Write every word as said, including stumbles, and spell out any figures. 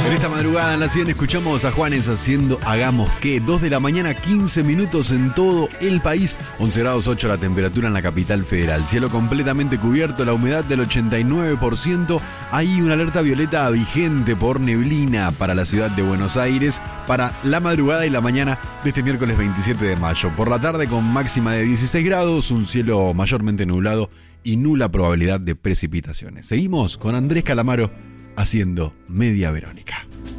En esta madrugada en la cien escuchamos a Juanes haciendo Hagamos que. dos de la mañana, quince minutos en todo el país. once grados ocho la temperatura en la capital federal. Cielo completamente cubierto, la humedad del ochenta y nueve por ciento. Hay una alerta violeta vigente por neblina para la ciudad de Buenos Aires para la madrugada y la mañana de este miércoles veintisiete de mayo. Por la tarde con máxima de dieciséis grados, un cielo mayormente nublado y nula probabilidad de precipitaciones. Seguimos con Andrés Calamaro haciendo Media Verónica.